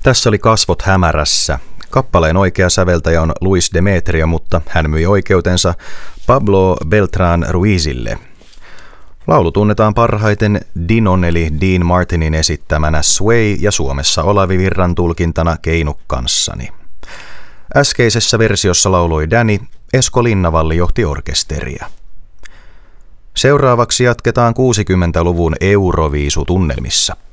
Tässä oli Kasvot hämärässä. Kappaleen oikea säveltäjä on Luis Demetrio, mutta hän myi oikeutensa Pablo Beltrán Ruizille. Laulu tunnetaan parhaiten Dinon eli Dean Martinin esittämänä Sway ja Suomessa Olavi Virran tulkintana Keinu kanssani. Äskeisessä versiossa lauloi Danny, Esko Linnavalli johti orkesteria. Seuraavaksi jatketaan 60-luvun Euroviisu-tunnelmissa.